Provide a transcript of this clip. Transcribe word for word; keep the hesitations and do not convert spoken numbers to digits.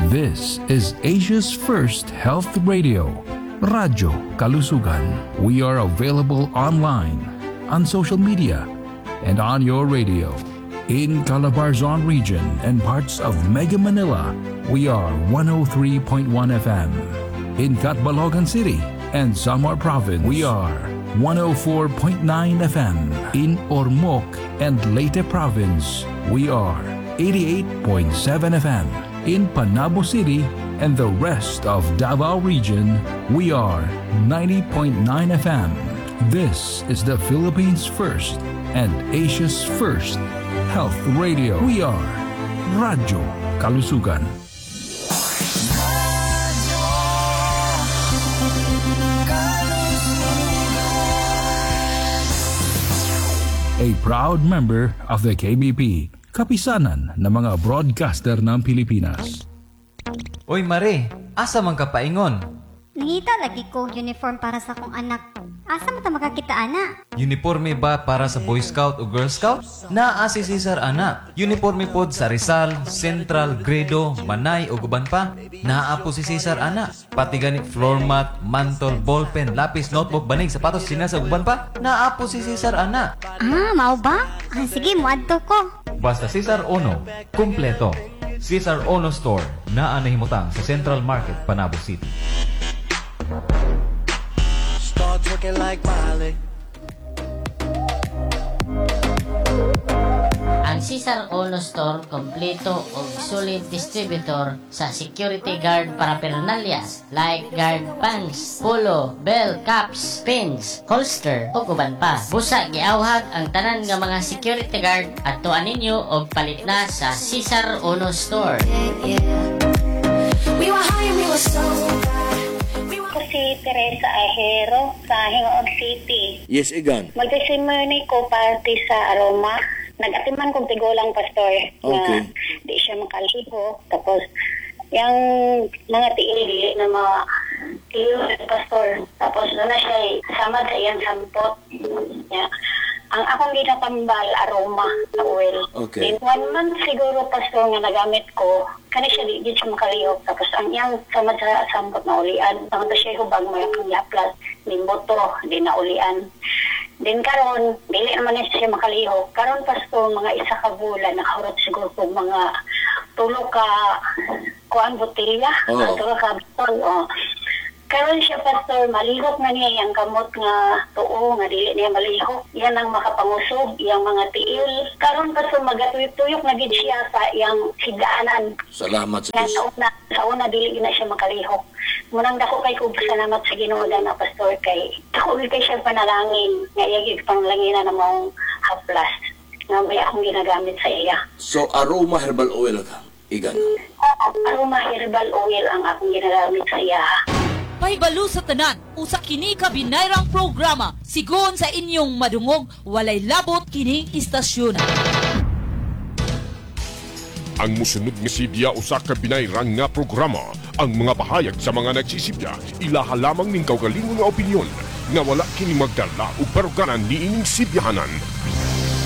This is Asia's first health radio, Radyo Kalusugan. We are available online, on social media, and on your radio. In Calabarzon region and parts of Mega Manila, we are one oh three point one F M. In Catbalogan City and Samar Province, we are one oh four point nine F M. In Ormoc and Leyte Province, we are eighty-eight point seven F M. In Panabo City and the rest of Davao region, we are ninety point nine F M. This is the Philippines' first and Asia's first health radio. We are Radyo Kalusugan. A proud member of the K B P, kapisanan ng mga broadcaster ng Pilipinas. Oy Mare, asa man ka paingon? Nangita lagi ko uniform para sa akong anak. Asa mo ta makakita ana? Uniforme ba para sa Boy Scout o Girl Scout? Naa si Cesar ana. Uniforme pod sa Rizal, Central, Gredo, Manay o guban pa. Naa po si Cesar ana. Pati ganit floor mat, mantle, ballpen, lapis, notebook, banig, sapatos, sinas o guban pa. Naa po si Cesar ana. Ah, mao ba? Ah, sige, muadto ko. Basta Cesar Ono, kumpleto. Cesar Ono Store, naa na himutang sa Central Market, Panabo City. Start talking like Miley. Ang Cesar Ono Store kompleto og solid distributor sa security guard paraphernalias like guard pants, polo, bell, caps, pins, holster ug uban pa. Busa giawhag ang tanan nga mga security guard adtuan ninyo og palit na sa Cesar Ono Store. We were high and we were so Ako si Teresa Ahero sa Hingoog City. Yes, Igan. Magsisimony ko party sa Aroma. Nag-atiman kong tigulang pastor Okay. na di siya makaliho. Tapos, yung mga tiili na mga tiyo ng pastor. Tapos, doon na siya samad sa iyang sampot. Yeah. Ang akong ginatambal, aroma sa oil. Okay. Then, one month siguro, pastor, nga nagamit ko, kani siya di, di siya makalihok. Tapos, ang iyang samad sa sampot na ulian. Tapos, siya hubag mo yung laplas, limboto, di na ulian. Din karon, dili naman na siya makalihok. Karon pasto mga isa ka bulan nakahurot siguro kung mga tulo ka kuan botelya, oh. tulo ka botol. Oh. Karon siya pastor malihok na niya yang kamot nga tuo nga dili niya malihok. Yan ang makapangusog iyang mga tiil. Karon pastor magatuyok-tuyok na gid siya sa iyang higdaanan. Salamat sa Nga Diyos. sa una, sa una dili na siya makalihok. Munang dako kay ko salamat sa Ginoo na pastor kay ako kay siya panalangin nga iyang panglangina na mong haplas nga may akong ginagamit sa iya. So, aroma herbal oil ka, Igan. Oo, aroma herbal oil ang akong ginagamit sa iya. Pahibalo sa tanan, usa kini ka binayrang programa. Sigon sa inyong madungog, walay labot kining istasyon. Ang musunod nga sibya usa ka binayrang nga programa. Ang mga pahayag sa mga nagsisibya, ilaha lamang ning kaugalingon nga opinyon nga wala kini magdala og paruganan niining sibyahanan.